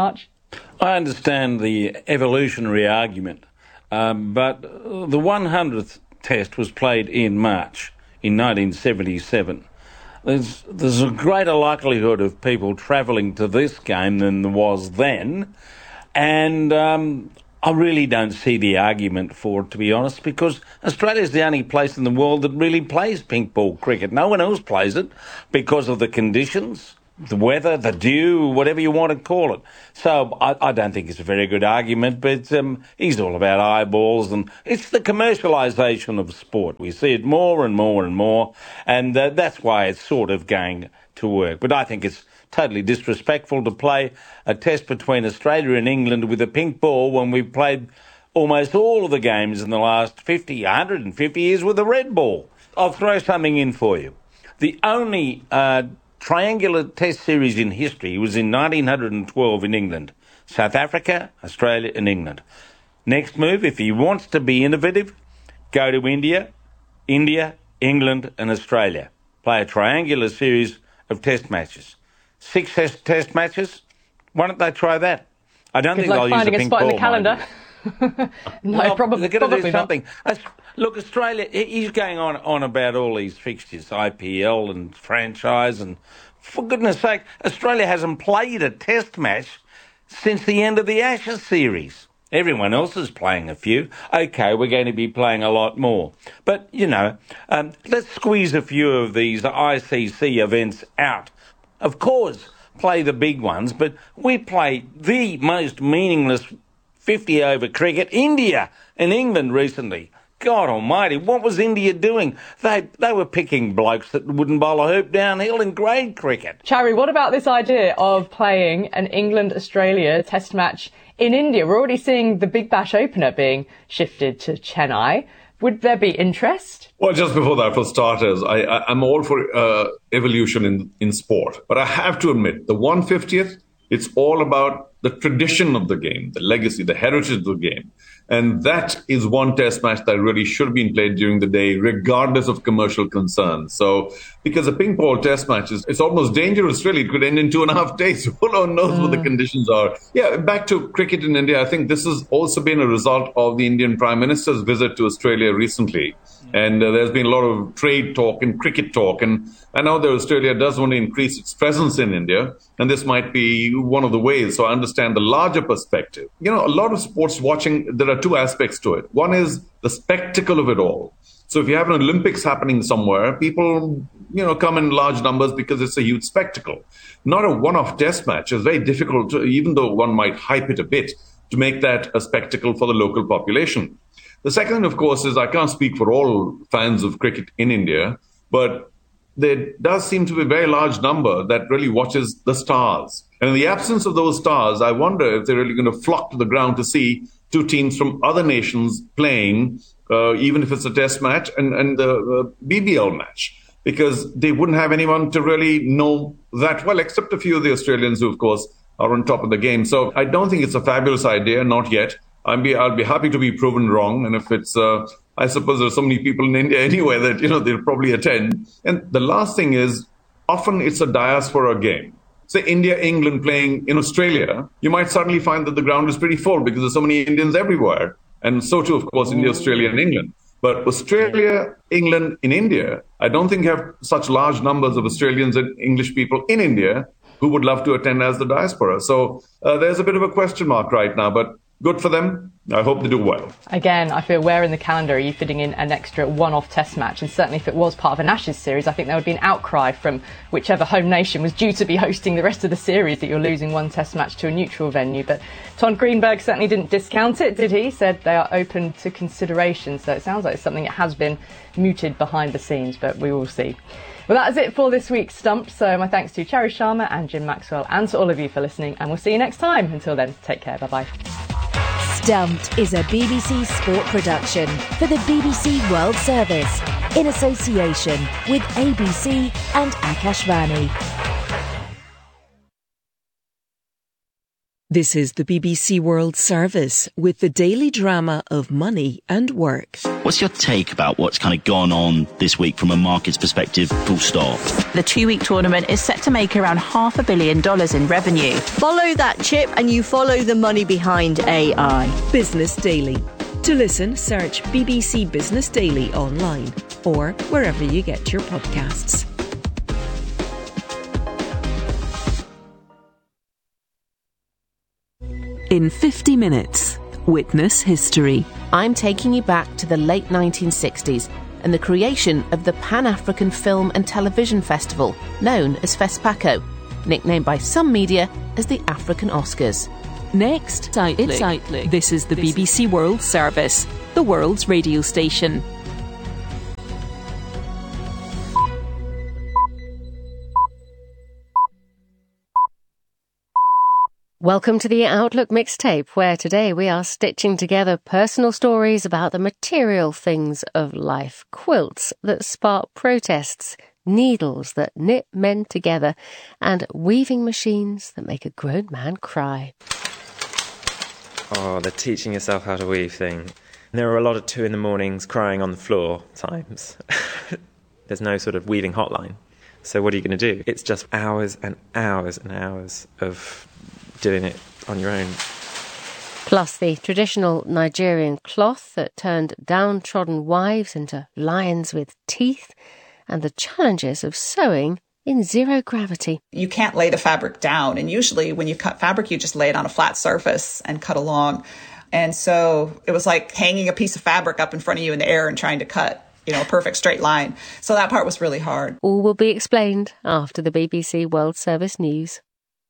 I understand the evolutionary argument, um, but the one hundredth Test was played in March in nineteen seventy-seven. There's, there's a greater likelihood of people travelling to this game than there was then, and um, I really don't see the argument for it, to be honest, because Australia's the only place in the world that really plays pink ball cricket. No one else plays it because of the conditions, the weather, the dew, whatever you want to call it. So I, I don't think it's a very good argument, but um, he's all about eyeballs, and it's the commercialisation of sport. We see it more and more and more, and uh, that's why it's sort of going to work. But I think it's totally disrespectful to play a test between Australia and England with a pink ball when we've played almost all of the games in the last fifty, one hundred fifty years with a red ball. I'll throw something in for you. The only uh, triangular test series in history was in nineteen twelve in England. South Africa, Australia and England. Next move, if he wants to be innovative, go to India, India, England and Australia. Play a triangular series of test matches. Six test, test matches? Why don't they try that? I don't Good think luck they'll use a finding a pink spot ball. in the calendar. No, well, probably, they're going to probably do not. something. As- Look, Australia, he- he's going on, on about all these fixtures, I P L and franchise, and for goodness sake, Australia hasn't played a test match since the end of the Ashes series. Everyone else is playing a few. Okay, we're going to be playing a lot more. But, you know, um, let's squeeze a few of these I C C events out. Of course, play the big ones, but we play the most meaningless fifty-over cricket, India and England recently. God almighty, what was India doing? They they were picking blokes that wouldn't bowl a hoop downhill in grade cricket. Charry, what about this idea of playing an England-Australia test match in India? We're already seeing the Big Bash opener being shifted to Chennai. Would there be interest? Well, just before that, for starters, I, I, I'm all for uh, evolution in, in sport. But I have to admit, the one hundred fiftieth, it's all about the tradition of the game, the legacy, the heritage of the game. And that is one test match that really should have been played during the day, regardless of commercial concerns. So, because a ping pong test match is, it's almost dangerous, really. It could end in two and a half days. Who knows mm. what the conditions are? Yeah, back to cricket in India. I think this has also been a result of the Indian Prime Minister's visit to Australia recently. And uh, there's been a lot of trade talk and cricket talk. And I know that Australia does want to increase its presence in India. And this might be one of the ways. So I understand the larger perspective. You know, a lot of sports watching, there are two aspects to it. One is the spectacle of it all. So if you have an Olympics happening somewhere, people, you know, come in large numbers because it's a huge spectacle. Not a one-off test match. It's very difficult, to, even though one might hype it a bit, to make that a spectacle for the local population. The second, of course, is I can't speak for all fans of cricket in India, but there does seem to be a very large number that really watches the stars. And in the absence of those stars, I wonder if they're really going to flock to the ground to see two teams from other nations playing, uh, even if it's a test match and, and the uh, B B L match, because they wouldn't have anyone to really know that well, except a few of the Australians who, of course, are on top of the game. So I don't think it's a fabulous idea, not yet. I'd be, I'll be happy to be proven wrong. And if it's, uh, I suppose there's so many people in India anyway that, you know, they'll probably attend. And the last thing is, often it's a diaspora game. Say India, England playing in Australia, you might suddenly find that the ground is pretty full because there's so many Indians everywhere. And so too, of course, India, Australia and England. But Australia, England in India, I don't think have such large numbers of Australians and English people in India who would love to attend as the diaspora. So uh, there's a bit of a question mark right now, but good for them. I hope they do well. Again, I feel where in the calendar are you fitting in an extra one-off test match? And certainly if it was part of an Ashes series, I think there would be an outcry from whichever home nation was due to be hosting the rest of the series that you're losing one test match to a neutral venue. But Ton Greenberg certainly didn't discount it, did he? Said they are open to consideration. So it sounds like it's something that has been mooted behind the scenes, but we will see. Well, that is it for this week's Stumped. So my thanks to Charry Sharma and Jim Maxwell and to all of you for listening. And we'll see you next time. Until then, take care. Bye-bye. Stumped is a B B C sport production for the B B C World Service in association with A B C and Akashvani. This is the B B C World Service with the daily drama of money and work. What's your take about what's kind of gone on this week from a market's perspective, full stop? The two-week tournament is set to make around half a billion dollars in revenue. Follow that chip and you follow the money behind A I. Business Daily. To listen, search B B C Business Daily online or wherever you get your podcasts. In fifty minutes, witness history. I'm taking you back to the late nineteen sixties and the creation of the Pan-African Film and Television Festival, known as FESPACO, nicknamed by some media as the African Oscars. Next, it's Outlook. This is the B B C World Service, the world's radio station. Welcome to the Outlook mixtape, where today we are stitching together personal stories about the material things of life. Quilts that spark protests, needles that knit men together, and weaving machines that make a grown man cry. Oh, the teaching yourself how to weave thing. There are a lot of two in the mornings crying on the floor times. There's no sort of weaving hotline. So what are you going to do? It's just hours and hours and hours of doing it on your own. Plus the traditional Nigerian cloth that turned downtrodden wives into lions with teeth, and the challenges of sewing in zero gravity. You can't lay the fabric down, and usually when you cut fabric, you just lay it on a flat surface and cut along. And so it was like hanging a piece of fabric up in front of you in the air and trying to cut, you know, a perfect straight line. So that part was really hard. All will be explained after the B B C World Service News.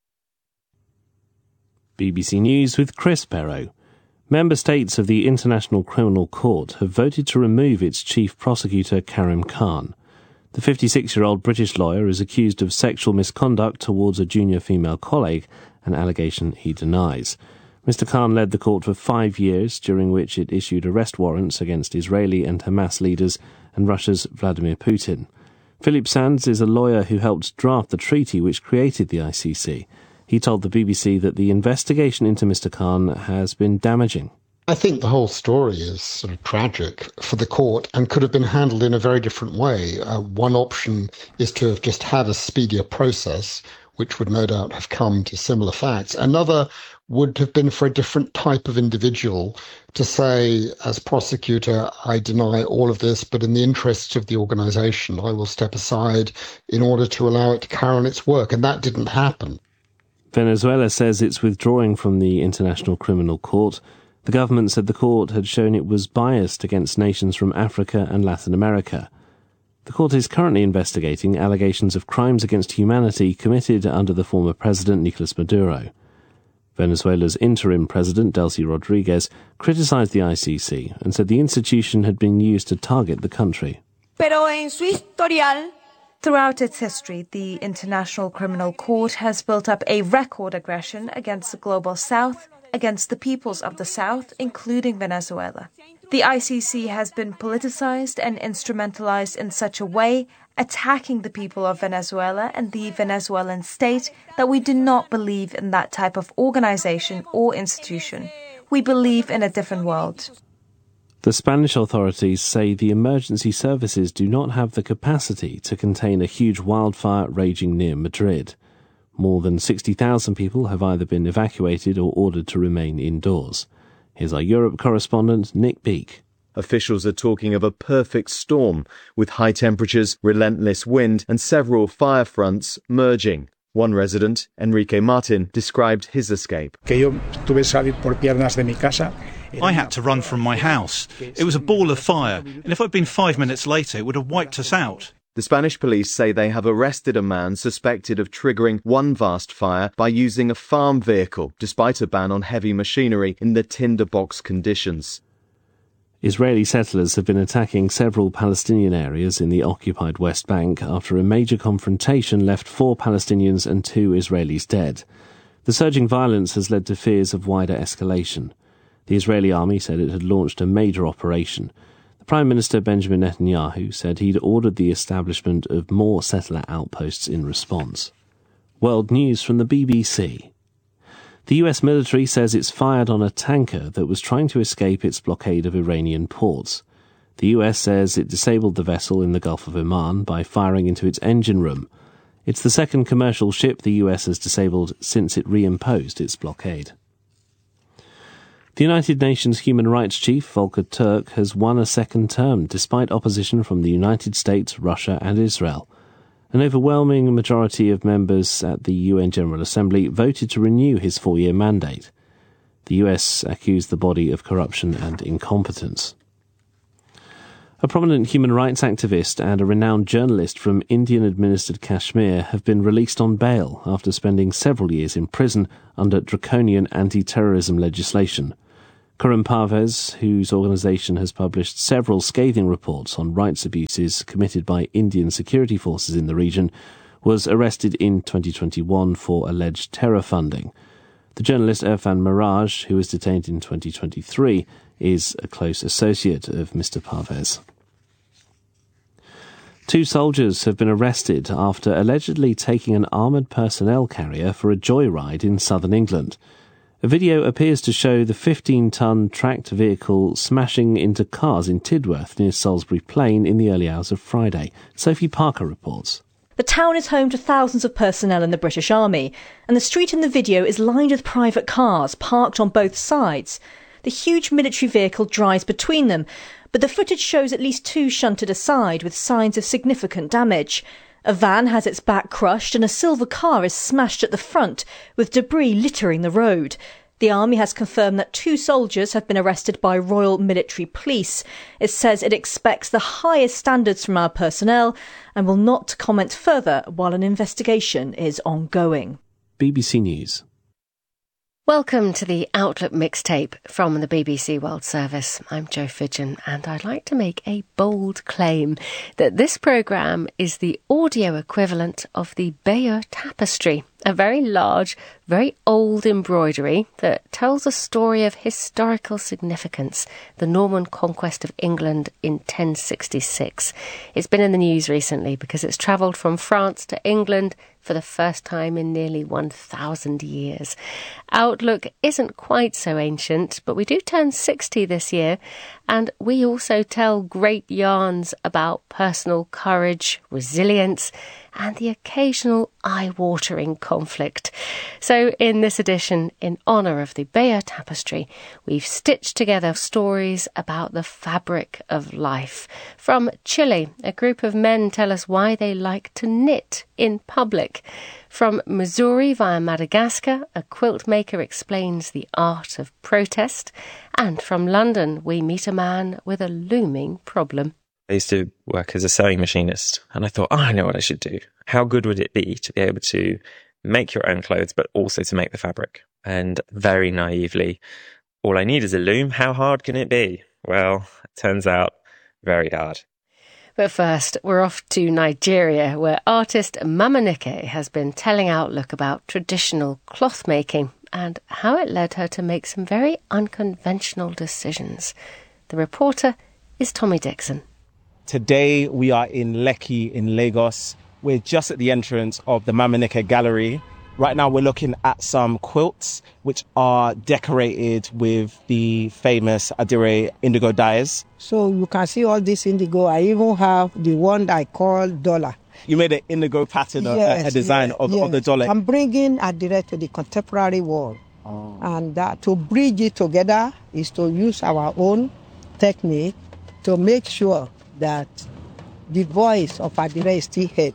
B B C News with Chris Barrow. Member states of the International Criminal Court have voted to remove its chief prosecutor, Karim Khan. The fifty-six-year-old British lawyer is accused of sexual misconduct towards a junior female colleague, an allegation he denies. Mister Khan led the court for five years, during which it issued arrest warrants against Israeli and Hamas leaders and Russia's Vladimir Putin. Philip Sands is a lawyer who helped draft the treaty which created the I C C. He told the B B C that the investigation into Mister Khan has been damaging. I think the whole story is sort of tragic for the court and could have been handled in a very different way. Uh, one option is to have just had a speedier process, which would no doubt have come to similar facts. Another would have been for a different type of individual to say, as prosecutor, I deny all of this, but in the interests of the organisation, I will step aside in order to allow it to carry on its work. And that didn't happen. Venezuela says it's withdrawing from the International Criminal Court. The government said the court had shown it was biased against nations from Africa and Latin America. The court is currently investigating allegations of crimes against humanity committed under the former president Nicolas Maduro. Venezuela's interim president, Delcy Rodriguez, criticized the I C C and said the institution had been used to target the country. Pero en su historial, throughout its history, the International Criminal Court has built up a record aggression against the global south, against the peoples of the south, including Venezuela. The I C C has been politicized and instrumentalized in such a way, attacking the people of Venezuela and the Venezuelan state, that we do not believe in that type of organization or institution. We believe in a different world. The Spanish authorities say the emergency services do not have the capacity to contain a huge wildfire raging near Madrid. More than sixty thousand people have either been evacuated or ordered to remain indoors. Here's our Europe correspondent, Nick Beake. Officials are talking of a perfect storm, with high temperatures, relentless wind, and several fire fronts merging. One resident, Enrique Martin, described his escape. I had to run from my house. It was a ball of fire, and if I'd been five minutes later, it would have wiped us out. The Spanish police say they have arrested a man suspected of triggering one vast fire by using a farm vehicle, despite a ban on heavy machinery in the tinderbox conditions. Israeli settlers have been attacking several Palestinian areas in the occupied West Bank after a major confrontation left four Palestinians and two Israelis dead. The surging violence has led to fears of wider escalation. The Israeli army said it had launched a major operation. The Prime Minister Benjamin Netanyahu said he'd ordered the establishment of more settler outposts in response. World news from the B B C. The U S military says it's fired on a tanker that was trying to escape its blockade of Iranian ports. The U S says it disabled the vessel in the Gulf of Oman by firing into its engine room. It's the second commercial ship the U S has disabled since it reimposed its blockade. The United Nations Human Rights Chief, Volker Turk, has won a second term despite opposition from the United States, Russia and Israel. An overwhelming majority of members at the U N General Assembly voted to renew his four-year mandate. The U S accused the body of corruption and incompetence. A prominent human rights activist and a renowned journalist from Indian-administered Kashmir have been released on bail after spending several years in prison under draconian anti-terrorism legislation. Khurram Parvez, whose organisation has published several scathing reports on rights abuses committed by Indian security forces in the region, was arrested in twenty twenty-one for alleged terror funding. The journalist Irfan Miraj, who was detained in twenty twenty-three, is a close associate of Mister Parvez. Two soldiers have been arrested after allegedly taking an armoured personnel carrier for a joyride in southern England. A video appears to show the fifteen-ton tracked vehicle smashing into cars in Tidworth near Salisbury Plain in the early hours of Friday. Sophie Parker reports. The town is home to thousands of personnel in the British Army, and the street in the video is lined with private cars parked on both sides. The huge military vehicle drives between them, but the footage shows at least two shunted aside with signs of significant damage. A van has its back crushed and a silver car is smashed at the front, with debris littering the road. The army has confirmed that two soldiers have been arrested by Royal Military Police. It says it expects the highest standards from our personnel and will not comment further while an investigation is ongoing. B B C News. Welcome to the Outlook mixtape from the B B C World Service. I'm Jo Fidgen, and I'd like to make a bold claim that this programme is the audio equivalent of the Bayeux Tapestry, a very large, very old embroidery that tells a story of historical significance, the Norman conquest of England in ten sixty-six. It's been in the news recently because it's travelled from France to England for the first time in nearly one thousand years. Outlook isn't quite so ancient, but we do turn sixty this year, and we also tell great yarns about personal courage, resilience, and the occasional eye-watering conflict. So in this edition, in honour of the Bayeux Tapestry, we've stitched together stories about the fabric of life. From Chile, a group of men tell us why they like to knit in public. From Missouri via Madagascar, a quilt maker explains the art of protest. And from London, we meet a man with a looming problem. I used to work as a sewing machinist, and I thought, oh, I know what I should do. How good would it be to be able to make your own clothes, but also to make the fabric? And very naively, all I need is a loom. How hard can it be? Well, it turns out very hard. But first, we're off to Nigeria, where artist Mamanike has been telling Outlook about traditional cloth making and how it led her to make some very unconventional decisions. The reporter is Tommy Dixon. Today we are in Lekki in Lagos. We're just at the entrance of the Mamanike Gallery. Right now we're looking at some quilts which are decorated with the famous Adire indigo dyes. So you can see all this indigo. I even have the one that I call dollar. You made an indigo pattern, yes, a, a design yes, of, yes. of the dollar. I'm bringing Adire to the contemporary world. Oh. And uh, to bridge it together is to use our own technique to make sure that the voice of Adire is still heard.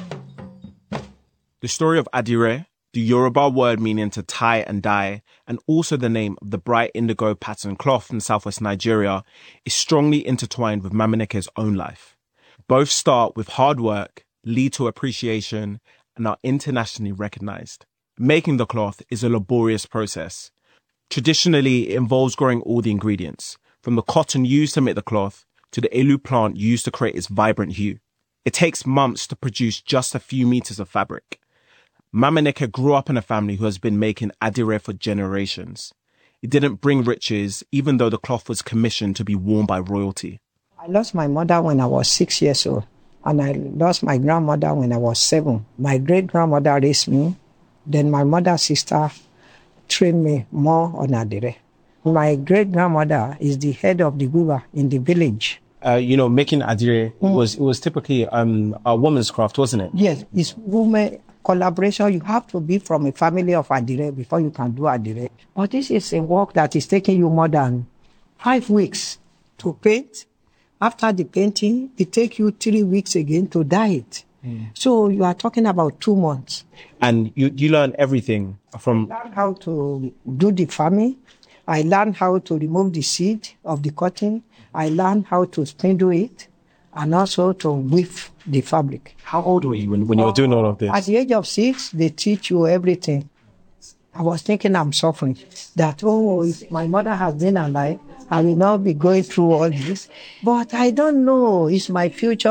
The story of Adire, the Yoruba word meaning to tie and dye, and also the name of the bright indigo pattern cloth in southwest Nigeria, is strongly intertwined with Mamanike's own life. Both start with hard work, lead to appreciation, and are internationally recognized. Making the cloth is a laborious process. Traditionally, it involves growing all the ingredients, from the cotton used to make the cloth to the elu plant used to create its vibrant hue. It takes months to produce just a few meters of fabric. Mamanike grew up in a family who has been making Adire for generations. It didn't bring riches, even though the cloth was commissioned to be worn by royalty. I lost my mother when I was six years old, and I lost my grandmother when I was seven. My great-grandmother raised me. Then my mother's sister trained me more on adire. My great-grandmother is the head of the weaver in the village. Uh, you know, making adire mm. was it was typically um, a woman's craft, wasn't it? Yes, it's woman collaboration. You have to be from a family of adire before you can do adire. But this is a work that is taking you more than five weeks to paint. After the painting, it takes you three weeks again to dye it. Mm. So you are talking about two months. And you, you learn everything from... I learned how to do the farming. I learned how to remove the seed of the cotton. I learned how to spindle it and also to weave the fabric. How old were you when, when you were doing all of this? At the age of six, they teach you everything. I was thinking I'm suffering. That, oh, if my mother has been alive, I will not be going through all this. But I don't know. It's my future.